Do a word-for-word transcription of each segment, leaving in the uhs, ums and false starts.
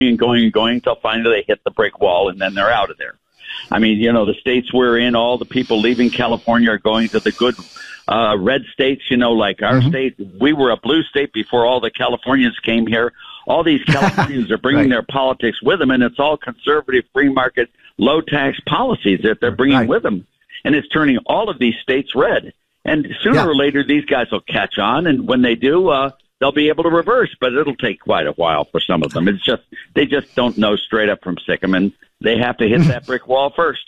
and going and going until finally they hit the brick wall, and then they're out of there. I mean, you know, the states we're in, all the people leaving California are going to the good uh, red states, you know, like our mm-hmm. state. We were a blue state before all the Californians came here. All these Californians are bringing right. their politics with them, and it's all conservative, free market, low-tax policies that they're bringing right. with them. And it's turning all of these states red. And sooner yeah. or later, these guys will catch on, and when they do, uh, they'll be able to reverse, but it'll take quite a while for some of them. It's just they just don't know straight up from sick 'em, and they have to hit that brick wall first.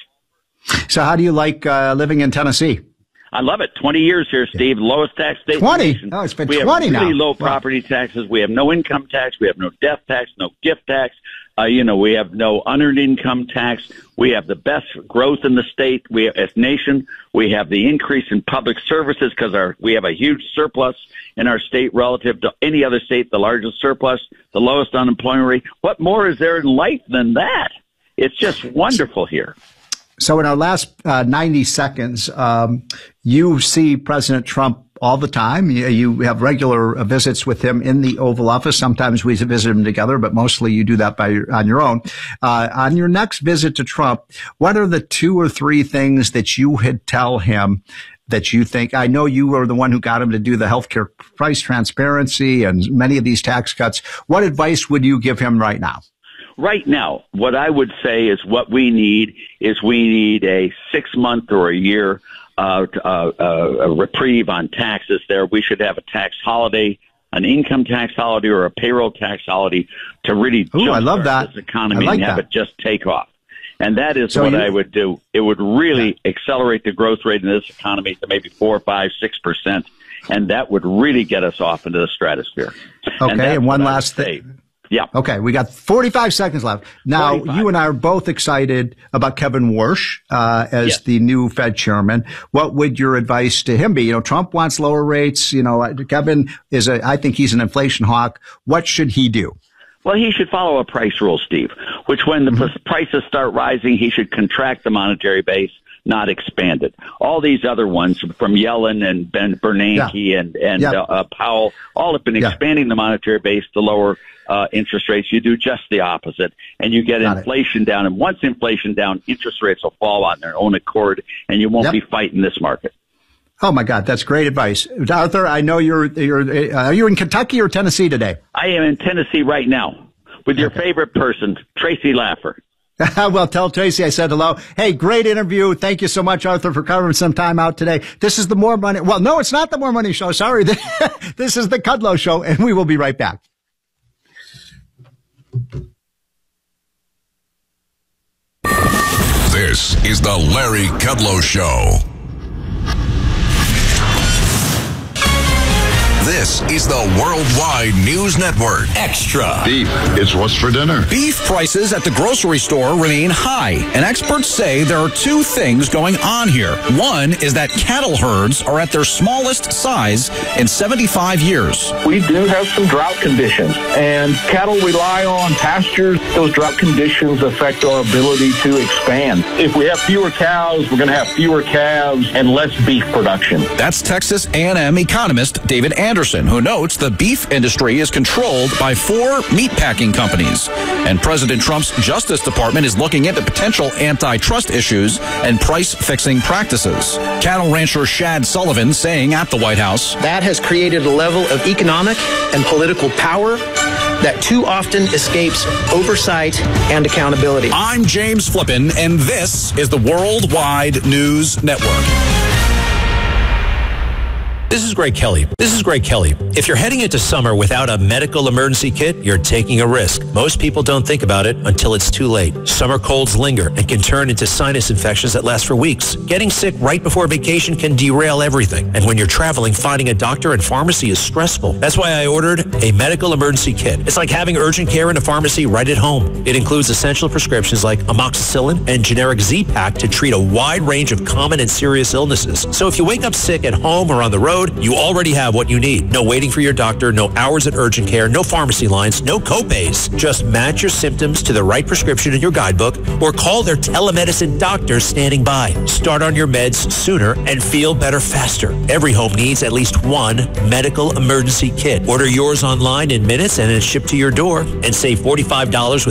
So how do you like uh, living in Tennessee? I love it. twenty years here, Steve. Lowest tax state. twenty? Oh, it's been we twenty now. We have really now. low property wow. taxes. We have no income tax. We have no death tax, no gift tax. Uh, you know, we have no unearned income tax. We have the best growth in the state. We, as a nation, we have the increase in public services because our we have a huge surplus in our state relative to any other state. The largest surplus, the lowest unemployment rate. What more is there in life than that? It's just wonderful here. So in our last uh, ninety seconds, um, you see President Trump all the time. You, you have regular visits with him in the Oval Office. Sometimes we visit him together, but mostly you do that by your, on your own. Uh, on your next visit to Trump, what are the two or three things that you would tell him that you think? I know you were the one who got him to do the healthcare price transparency and many of these tax cuts. What advice would you give him right now? Right now, what I would say is what we need is we need a six-month or a year uh, uh, uh, a reprieve on taxes there. We should have a tax holiday, an income tax holiday or a payroll tax holiday to really Ooh, I love jumpstart that. this economy like and have that. it just take off. And that is so what you, I would do. It would really yeah. accelerate the growth rate in this economy to maybe four, five, six percent, and that would really get us off into the stratosphere. Okay, and, and one last thing. Yeah. Okay, we got forty-five seconds left. Now, forty-five. You and I are both excited about Kevin Warsh uh, as yes. the new Fed chairman. What would your advice to him be? You know, Trump wants lower rates. You know, Kevin is a, I think he's an inflation hawk. What should he do? Well, he should follow a price rule, Steve, which when the mm-hmm. prices start rising, he should contract the monetary base, not expand it. All these other ones from Yellen and Ben Bernanke yeah. and, and yeah. uh, uh, Powell all have been yeah. expanding the monetary base to lower uh, interest rates. You do just the opposite, and you get Got inflation it. down. And once inflation down, interest rates will fall on their own accord, and you won't yep. be fighting this market. Oh, my God. That's great advice. Arthur, I know you're, you're, uh, are you in Kentucky or Tennessee today? I am in Tennessee right now with your okay. favorite person, Tracy Laffer. Well, tell Tracy I said hello. Hey, great interview. Thank you so much, Arthur, for covering some time out today. This is the More Money. Well, no, it's not the More Money Show. Sorry. This is the Kudlow Show, and we will be right back. This is the Larry Kudlow Show. This is the Worldwide News Network. Extra. Beef is what's for dinner. Beef prices at the grocery store remain high, and experts say there are two things going on here. One is that cattle herds are at their smallest size in seventy-five years. We do have some drought conditions, and cattle rely on pastures. Those drought conditions affect our ability to expand. If we have fewer cows, we're going to have fewer calves and less beef production. That's Texas A and M economist David Anderson. Anderson, who notes the beef industry is controlled by four meatpacking companies. And President Trump's Justice Department is looking into potential antitrust issues and price-fixing practices. Cattle rancher Shad Sullivan saying at the White House, that has created a level of economic and political power that too often escapes oversight and accountability. I'm James Flippin, and this is the Worldwide News Network. This is Greg Kelly. This is Greg Kelly. If you're heading into summer without a medical emergency kit, you're taking a risk. Most people don't think about it until it's too late. Summer colds linger and can turn into sinus infections that last for weeks. Getting sick right before vacation can derail everything. And when you're traveling, finding a doctor and pharmacy is stressful. That's why I ordered a medical emergency kit. It's like having urgent care in a pharmacy right at home. It includes essential prescriptions like amoxicillin and generic Z-Pak to treat a wide range of common and serious illnesses. So if you wake up sick at home or on the road, code, you already have what you need. No waiting for your doctor, no hours at urgent care, no pharmacy lines, no copays. Just match your symptoms to the right prescription in your guidebook or call their telemedicine doctors standing by. Start on your meds sooner and feel better faster. Every home needs at least one medical emergency kit. Order yours online in minutes and it's shipped to your door and save forty-five dollars with